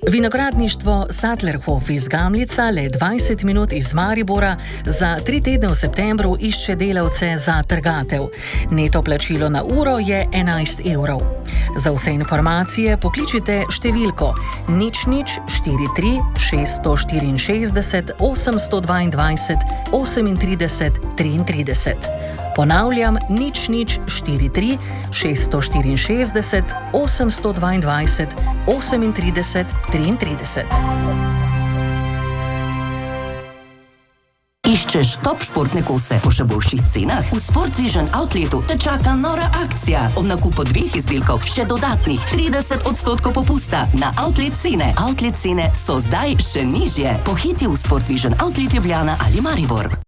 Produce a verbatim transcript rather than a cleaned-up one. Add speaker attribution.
Speaker 1: Vinogradništvo Sattlerhof iz Gamlica, le dvajset minut iz Maribora, za tri tedne v septembru išče delavce za trgatev. Neto plačilo na uro je enajst evrov. Za vse informacije pokličite številko nič nič štiri tri šeststo štiriinšestdeset osemsto dvaindvajset osemintrideset triintrideset. Ponavljam, nič nič štiri tri šeststo štiriinšestdeset osemsto dvaindvajset osemintrideset triintrideset.
Speaker 2: Iščeš top športne kose po še boljših cenah? V Sportvision Outletu te čaka nora akcija. Ob nakupu dveh izdelkov še dodatnih trideset odstotkov popusta na outlet cene. Outlet cene so zdaj še nižje. Pohiti v Sportvision Outlet Ljubljana ali Maribor.